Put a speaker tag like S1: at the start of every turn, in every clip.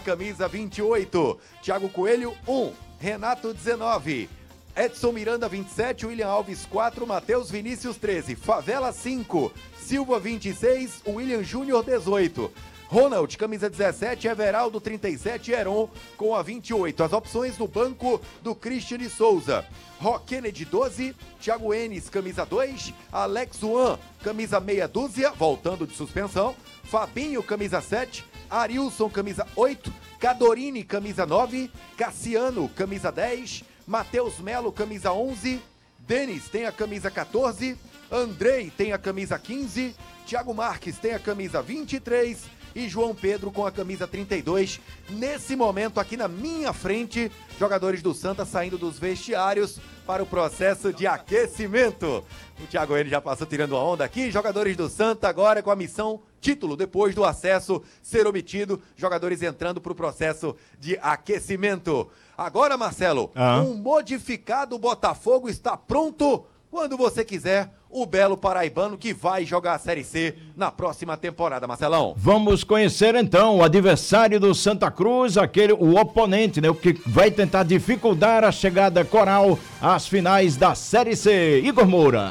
S1: camisa 28. Thiago Coelho, 1. Renato, 19. Edson Miranda, 27. William Alves, 4. Matheus Vinícius, 13. Favela, 5. Silva, 26. William Júnior, 18. Ronald, camisa 17, Everaldo, 37, Heron com a 28. As opções no banco do Christian Souza. Rock Kennedy, 12, Thiago Enes, camisa 2, Alex Juan, camisa meia dúzia, voltando de suspensão, Fabinho, camisa 7, Arilson, camisa 8, Cadorini, camisa 9, Cassiano, camisa 10, Matheus Melo, camisa 11, Denis tem a camisa 14, Andrei tem a camisa 15, Thiago Marques tem a camisa 23, e João Pedro com a camisa 32. Nesse momento, aqui na minha frente, jogadores do Santa saindo dos vestiários para o processo de aquecimento. O Thiago Enes já passou tirando a onda aqui. Jogadores do Santa agora com a missão título, depois do acesso ser obtido. Jogadores entrando para o processo de aquecimento. Agora, Marcelo, um modificado Botafogo está pronto quando você quiser. O belo paraibano que vai jogar a Série C na próxima temporada, Marcelão.
S2: Vamos conhecer então o adversário do Santa Cruz, o oponente, né, o que vai tentar dificultar a chegada coral às finais da Série C. Igor Moura.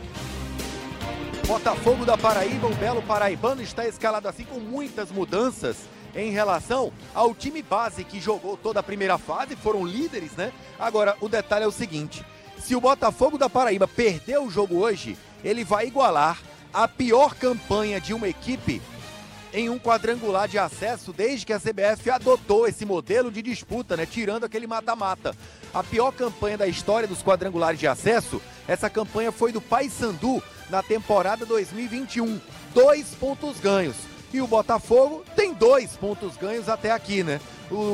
S1: Botafogo da Paraíba, o belo paraibano está escalado assim com muitas mudanças em relação ao time base que jogou toda a primeira fase, foram líderes, né? Agora, o detalhe é o seguinte: se o Botafogo da Paraíba perder o jogo hoje, ele vai igualar a pior campanha de uma equipe em um quadrangular de acesso desde que a CBF adotou esse modelo de disputa, né? Tirando aquele mata-mata. A pior campanha da história dos quadrangulares de acesso, essa campanha foi do Paysandu na temporada 2021. 2 pontos ganhos. E o Botafogo tem 2 pontos ganhos até aqui, né?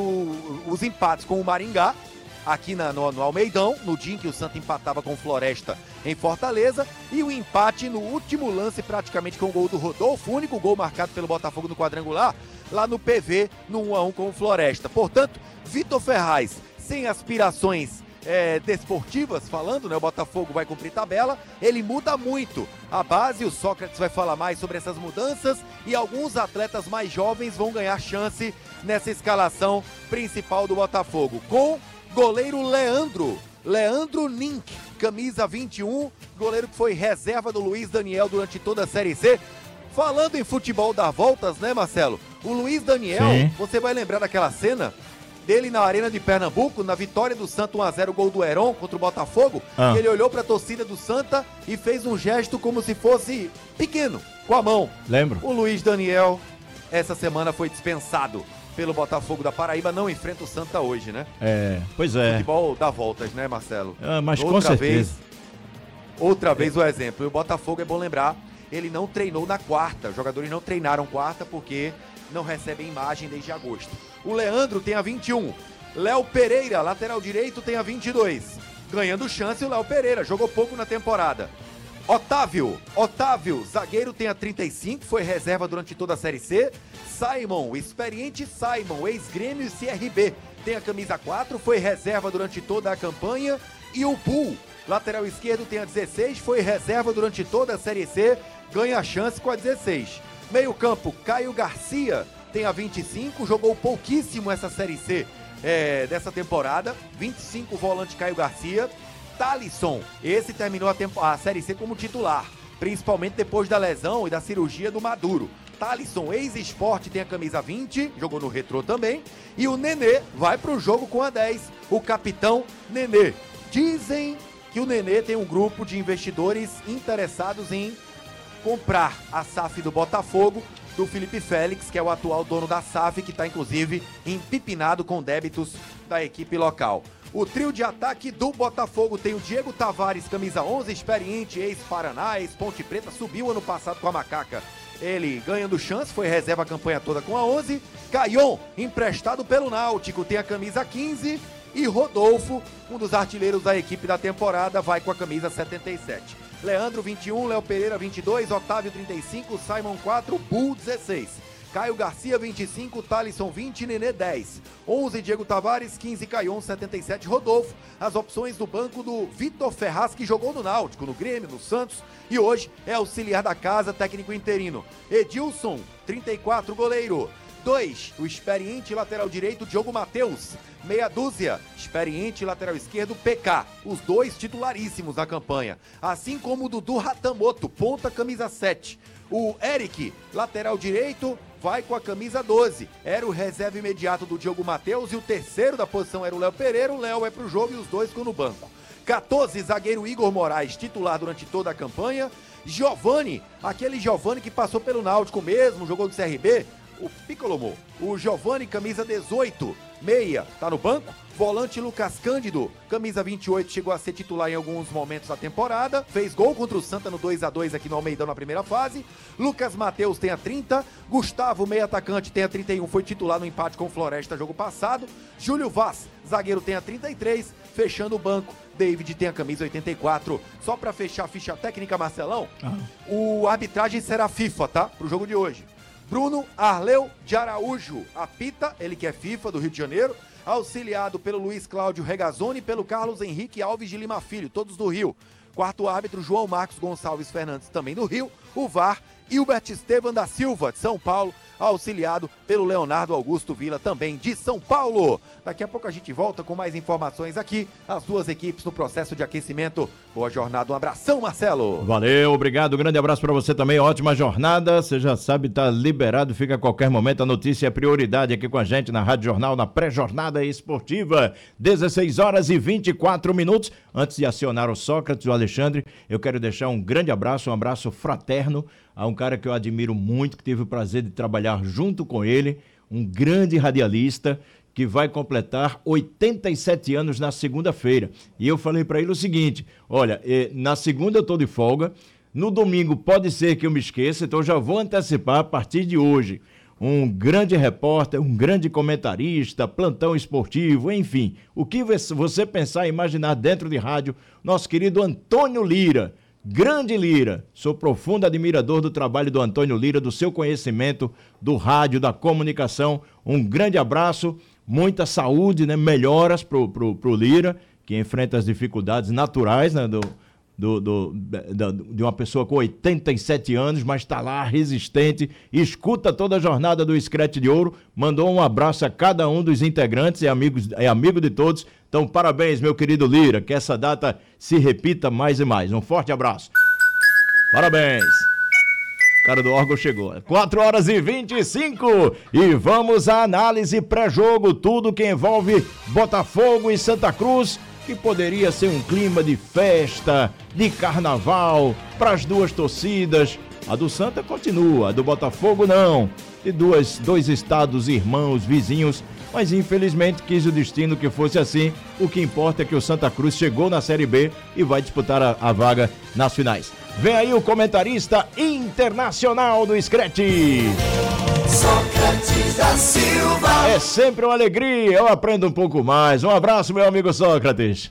S1: Os empates com o Maringá, aqui no Almeidão, no dia em que o Santa empatava com o Floresta em Fortaleza, e o empate no último lance praticamente com o gol do Rodolfo, o único gol marcado pelo Botafogo no quadrangular, lá no PV, no 1-1 com o Floresta. Portanto, Vitor Ferraz, sem aspirações desportivas falando, né? O Botafogo vai cumprir tabela, ele muda muito a base. O Sócrates vai falar mais sobre essas mudanças e alguns atletas mais jovens vão ganhar chance nessa escalação principal do Botafogo, com goleiro Leandro Nink, camisa 21, goleiro que foi reserva do Luiz Daniel durante toda a Série C. Falando em futebol dar voltas, né, Marcelo? O Luiz Daniel, sim, você vai lembrar daquela cena dele na Arena de Pernambuco, na vitória do Santa 1-0, gol do Heron contra o Botafogo, que ele olhou para a torcida do Santa e fez um gesto como se fosse pequeno, com a mão.
S2: Lembro.
S1: O Luiz Daniel, essa semana foi dispensado pelo Botafogo da Paraíba, não enfrenta o Santa hoje, né?
S2: Pois é.
S1: Futebol dá voltas, né, Marcelo?
S2: Mas com certeza.
S1: Outra vez o exemplo. E o Botafogo, é bom lembrar, ele não treinou na quarta. Os jogadores não treinaram quarta porque não recebem imagem desde agosto. O Leandro tem a 21. Léo Pereira, lateral direito, tem a 22. Ganhando chance o Léo Pereira, jogou pouco na temporada. Otávio, zagueiro, tem a 35, foi reserva durante toda a Série C. Simon, o experiente Simon, ex-Grêmio e CRB, tem a camisa 4, foi reserva durante toda a campanha. E o Bull, lateral esquerdo, tem a 16, foi reserva durante toda a Série C, ganha chance com a 16. Meio campo, Caio Garcia, tem a 25, jogou pouquíssimo essa Série C dessa temporada. 25, volante Caio Garcia. Thalisson, esse terminou a Série C como titular, principalmente depois da lesão e da cirurgia do Maduro. Thalisson, ex-Sport, tem a camisa 20, jogou no Retrô também. E o Nenê vai pro jogo com a 10, o capitão Nenê. Dizem que o Nenê tem um grupo de investidores interessados em comprar a SAF do Botafogo, do Felipe Félix, que é o atual dono da SAF, que está inclusive empipinado com débitos da equipe local. O trio de ataque do Botafogo tem o Diego Tavares, camisa 11, experiente, ex-Paraná, ex-Ponte Preta, subiu ano passado com a Macaca. Ele ganhando chance, foi reserva a campanha toda com a 11. Caion, emprestado pelo Náutico, tem a camisa 15. E Rodolfo, um dos artilheiros da equipe da temporada, vai com a camisa 77. Leandro, 21, Léo Pereira, 22, Otávio, 35, Simon, 4, Bull, 16. Caio Garcia, 25, Thalisson, 20, Nenê, 10. 11, Diego Tavares, 15, Caion, 77, Rodolfo. As opções do banco do Vitor Ferraz, que jogou no Náutico, no Grêmio, no Santos, e hoje é auxiliar da casa, técnico interino. Edilson, 34, goleiro. 2, o experiente lateral direito Diogo Matheus. Meia dúzia, experiente lateral esquerdo PK. Os dois titularíssimos na campanha. Assim como o Dudu Ratamoto, ponta camisa 7. O Eric, lateral direito, vai com a camisa 12. Era o reserva imediato do Diogo Matheus e o terceiro da posição era o Léo Pereira. O Léo vai pro jogo e os dois ficam no banco. 14, zagueiro Igor Moraes, titular durante toda a campanha. Giovani, aquele Giovani que passou pelo Náutico mesmo, jogou do CRB, o Piccolomo. O Giovani, camisa 18, meia, tá no banco. Volante Lucas Cândido, camisa 28, chegou a ser titular em alguns momentos da temporada. Fez gol contra o Santa no 2-2 aqui no Almeidão na primeira fase. Lucas Matheus tem a 30. Gustavo, meia atacante, tem a 31. Foi titular no empate com o Floresta jogo passado. Júlio Vaz, zagueiro, tem a 33. Fechando o banco, David tem a camisa 84. Só pra fechar a ficha técnica, Marcelão, o arbitragem será FIFA, tá? Pro jogo de hoje. Bruno Arleu de Araújo apita, ele que é FIFA do Rio de Janeiro, auxiliado pelo Luiz Cláudio Regazzoni e pelo Carlos Henrique Alves de Lima Filho, todos do Rio. Quarto árbitro, João Marcos Gonçalves Fernandes, também do Rio. O VAR, Hilbert Esteban da Silva, de São Paulo, auxiliado pelo Leonardo Augusto Vila, também de São Paulo. Daqui a pouco a gente volta com mais informações aqui, as duas equipes no processo de aquecimento. Boa jornada, um abração, Marcelo.
S2: Valeu, obrigado, grande abraço para você também, ótima jornada, você já sabe, tá liberado, fica a qualquer momento, a notícia é prioridade aqui com a gente na Rádio Jornal, na pré-jornada esportiva, 16h24. Antes de acionar o Sócrates, o Alexandre, eu quero deixar um grande abraço, um abraço fraterno a um cara que eu admiro muito, que tive o prazer de trabalhar junto com ele, um grande radialista, que vai completar 87 anos na segunda-feira. E eu falei para ele o seguinte, olha, na segunda eu estou de folga, no domingo pode ser que eu me esqueça, então eu já vou antecipar a partir de hoje. Um grande repórter, um grande comentarista, plantão esportivo, enfim, o que você pensar e imaginar dentro de rádio, nosso querido Antônio Lira, grande Lira, sou profundo admirador do trabalho do Antônio Lira, do seu conhecimento, do rádio, da comunicação, um grande abraço, muita saúde, né? Melhoras pro Lira, que enfrenta as dificuldades naturais, né? De uma pessoa com 87 anos, mas está lá resistente, escuta toda a jornada do Scratch de Ouro, mandou um abraço a cada um dos integrantes, é amigo de todos, então parabéns, meu querido Lira, que essa data se repita mais e mais, um forte abraço, parabéns. O cara do órgão chegou, 4h25 e vamos à análise pré-jogo, tudo que envolve Botafogo e Santa Cruz, que poderia ser um clima de festa, de carnaval, para as duas torcidas. A do Santa continua, a do Botafogo não. De dois estados irmãos, vizinhos, mas infelizmente quis o destino que fosse assim. O que importa é que o Santa Cruz chegou na Série B e vai disputar a vaga nas finais. Vem aí o comentarista internacional do Scratch.
S3: Sócrates da Silva.
S2: É sempre uma alegria, eu aprendo um pouco mais. Um abraço, meu amigo Sócrates.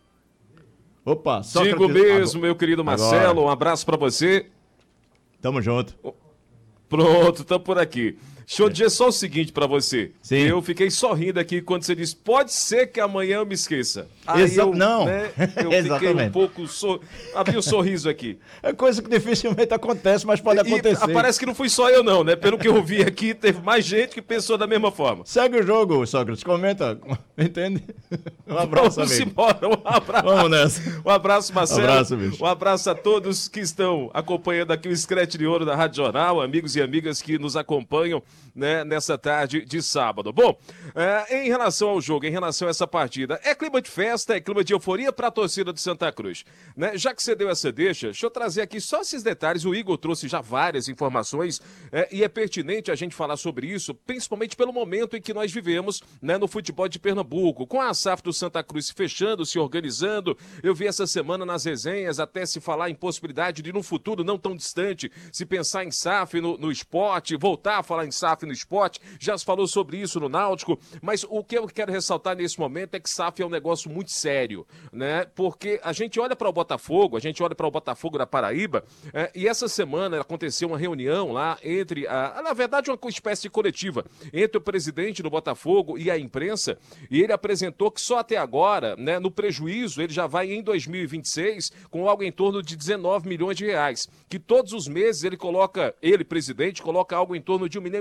S2: Opa, Sócrates.
S4: Digo mesmo, meu querido Marcelo,
S2: Agora.
S4: um abraço pra você.
S2: Tamo junto.
S4: Pronto, tô por aqui. Deixa eu dizer só o seguinte pra você.
S2: Sim.
S4: Eu fiquei sorrindo aqui quando você disse, pode ser que amanhã eu me esqueça.
S2: Não.
S4: Eu fiquei um pouco... Abri o sorriso aqui.
S2: É coisa que dificilmente acontece, mas pode acontecer.
S4: Parece que não fui só eu não, né? Pelo que eu vi aqui, teve mais gente que pensou da mesma forma.
S2: Segue o jogo, Sócrates, comenta, entende? Um abraço,
S4: Vamos
S2: amigo.
S4: embora, um abraço.
S2: Vamos nessa.
S4: Um abraço, Marcelo.
S2: Um abraço, bicho.
S4: Um abraço a todos que estão acompanhando aqui o Scratch de Ouro da Rádio Jornal, amigos e amigas que nos acompanham, né, nessa tarde de sábado. Bom, em relação ao jogo, em relação a essa partida, é clima de festa, é clima de euforia para a torcida de Santa Cruz, né? Já que você deu essa deixa eu trazer aqui só esses detalhes. O Igor trouxe já várias informações e é pertinente a gente falar sobre isso, principalmente pelo momento em que nós vivemos, né, no futebol de Pernambuco, com a SAF do Santa Cruz se fechando, se organizando. Eu vi essa semana nas resenhas até se falar em possibilidade de, no futuro não tão distante, se pensar em SAF no esporte, voltar a falar em SAF no esporte. Já se falou sobre isso no Náutico, mas o que eu quero ressaltar nesse momento é que SAF é um negócio muito sério, né? Porque a gente olha para o Botafogo, da Paraíba, e essa semana aconteceu uma reunião lá entre, na verdade, uma espécie de coletiva entre o presidente do Botafogo e a imprensa, e ele apresentou que só até agora, né, no prejuízo, ele já vai em 2026 com algo em torno de 19 milhões de reais, que todos os meses presidente, coloca algo em torno de 1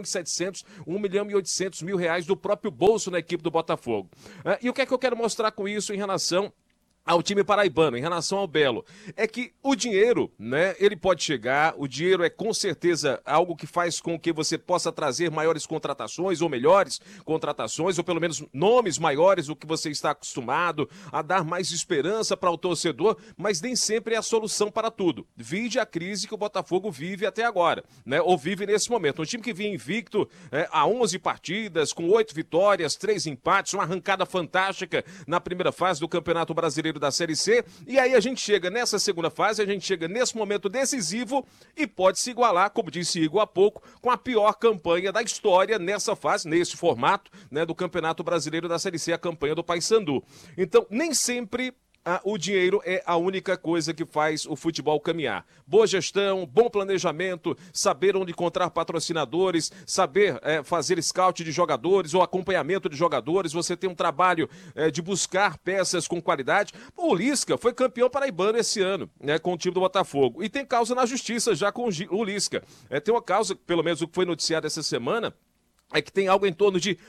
S4: 1.700.000, 1.800.000 reais do próprio bolso na equipe do Botafogo. E o que é que eu quero mostrar com isso em relação ao time paraibano, em relação ao Belo, é que o dinheiro, né, ele pode chegar, o dinheiro é com certeza algo que faz com que você possa trazer maiores contratações ou melhores contratações, ou pelo menos nomes maiores do que você está acostumado, a dar mais esperança para o torcedor, mas nem sempre é a solução para tudo. Vide a crise que o Botafogo vive até agora, né, ou vive nesse momento. Um time que vinha invicto há 11 partidas, com 8 vitórias, 3 empates, uma arrancada fantástica na primeira fase do Campeonato Brasileiro da Série C, e aí a gente chega nessa segunda fase, a gente chega nesse momento decisivo e pode se igualar, como disse Igor há pouco, com a pior campanha da história nessa fase, nesse formato, né, do Campeonato Brasileiro da Série C, a campanha do Paysandu. Então, nem sempre o dinheiro é a única coisa que faz o futebol caminhar. Boa gestão, bom planejamento, saber onde encontrar patrocinadores, saber fazer scout de jogadores ou acompanhamento de jogadores, você tem um trabalho de buscar peças com qualidade. O Lisca foi campeão paraibano esse ano, né, com o time do Botafogo. E tem causa na justiça já com o Lisca. Tem uma causa, pelo menos o que foi noticiado essa semana, é que tem algo em torno de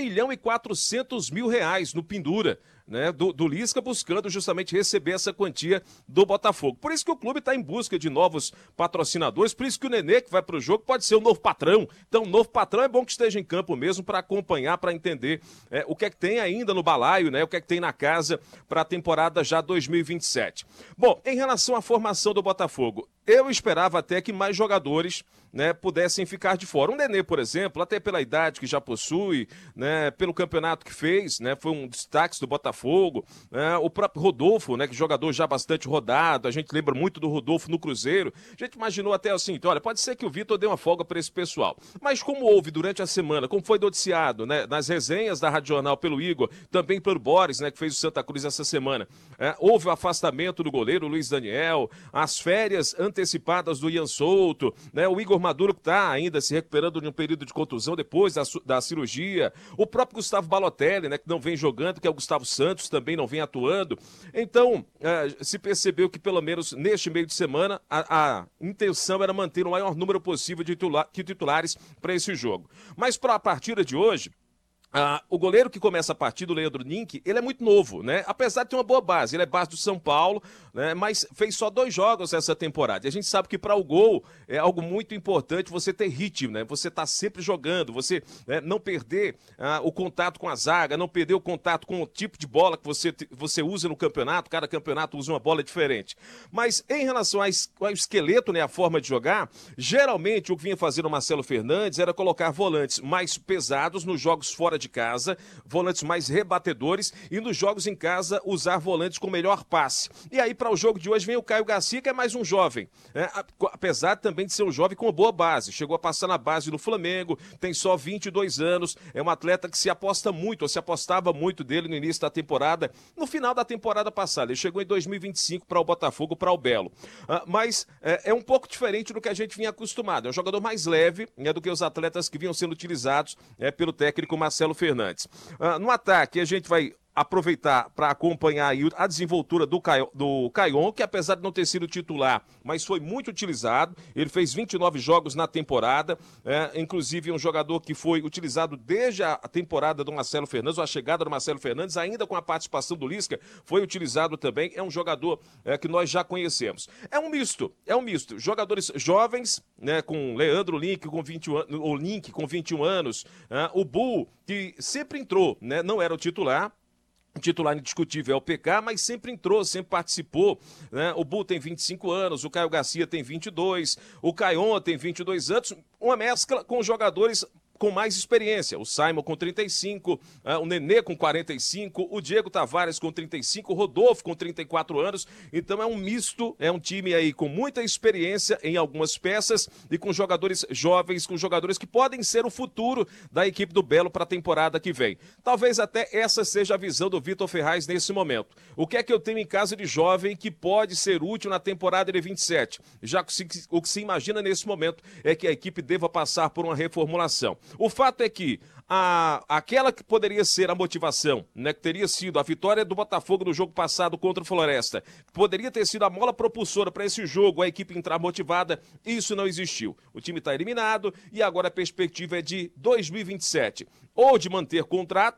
S4: 1.400.000 reais no pendura, né, do Lisca, buscando justamente receber essa quantia do Botafogo. Por isso que o clube está em busca de novos patrocinadores, por isso que o Nenê, que vai para o jogo, pode ser o novo patrão. Então, o novo patrão é bom que esteja em campo mesmo para acompanhar, para entender o que é que tem ainda no balaio, né, o que é que tem na casa para a temporada já 2027. Bom, em relação à formação do Botafogo, eu esperava até que mais jogadores, né, pudessem ficar de fora. O Nenê, por exemplo, até pela idade que já possui, né, pelo campeonato que fez, né, foi um destaque do Botafogo, né, o próprio Rodolfo, né, que é jogador já bastante rodado, a gente lembra muito do Rodolfo no Cruzeiro, a gente imaginou até assim, então, olha, pode ser que o Vitor dê uma folga para esse pessoal, mas como houve durante a semana, como foi noticiado, né, nas resenhas da Rádio Jornal pelo Igor, também pelo Boris, né, que fez o Santa Cruz essa semana, houve o afastamento do goleiro Luiz Daniel, as férias antecipadas do Ian Souto, né, o Igor Maduro que está ainda se recuperando de um período de contusão depois da cirurgia, o próprio Gustavo Balotelli, né, que não vem jogando, que é o Gustavo Santos, também não vem atuando. Então, se percebeu que pelo menos neste meio de semana a intenção era manter o maior número possível de titulares para esse jogo. Mas para a partida de hoje, o goleiro que começa a partida, o Leandro Nink, ele é muito novo, né? Apesar de ter uma boa base, ele é base do São Paulo, né? Mas fez só 2 jogos essa temporada. E a gente sabe que para o gol é algo muito importante você ter ritmo, né? Você tá sempre jogando, você não perder o contato com a zaga, não perder o contato com o tipo de bola que você usa no campeonato, cada campeonato usa uma bola diferente. Mas em relação ao esqueleto, né, a forma de jogar, geralmente o que vinha fazendo o Marcelo Fernandes era colocar volantes mais pesados nos jogos fora de casa, volantes mais rebatedores, e nos jogos em casa usar volantes com melhor passe. E aí para o jogo de hoje vem o Caio Garcia, que é mais um jovem, né? Apesar também de ser um jovem com uma boa base, chegou a passar na base do Flamengo, tem só 22 anos, é um atleta que se aposta muito, ou se apostava muito dele no início da temporada, no final da temporada passada, ele chegou em 2025 para o Botafogo, para o Belo. Mas é um pouco diferente do que a gente vinha acostumado, é um jogador mais leve, né, do que os atletas que vinham sendo utilizados pelo técnico Marcelo Fernandes. No ataque, a gente vai aproveitar para acompanhar aí a desenvoltura do Caion, que apesar de não ter sido titular, mas foi muito utilizado, ele fez 29 jogos na temporada, inclusive um jogador que foi utilizado desde a temporada do Marcelo Fernandes, ou a chegada do Marcelo Fernandes, ainda com a participação do Lisca, foi utilizado também, é um jogador que nós já conhecemos. É um misto, jogadores jovens, né, com Leandro Link com 21 anos, o Bull, que sempre entrou, né, não era o titular, o titular indiscutível é o PK, mas sempre entrou, sempre participou, né? O Bull tem 25 anos, o Caio Garcia tem 22, o Caion tem 22 anos, uma mescla com jogadores com mais experiência, o Simon com 35, o Nenê com 45, o Diego Tavares com 35, o Rodolfo com 34 anos, então é um misto, é um time aí com muita experiência em algumas peças e com jogadores jovens, com jogadores que podem ser o futuro da equipe do Belo para a temporada que vem. Talvez até essa seja a visão do Vitor Ferraz nesse momento. O que é que eu tenho em casa de jovem que pode ser útil na temporada de 27? Já que o que se imagina nesse momento é que a equipe deva passar por uma reformulação. O fato é que aquela que poderia ser a motivação, né, que teria sido a vitória do Botafogo no jogo passado contra o Floresta, poderia ter sido a mola propulsora para esse jogo, a equipe entrar motivada, isso não existiu. O time está eliminado e agora a perspectiva é de 2027. Ou de manter contrato,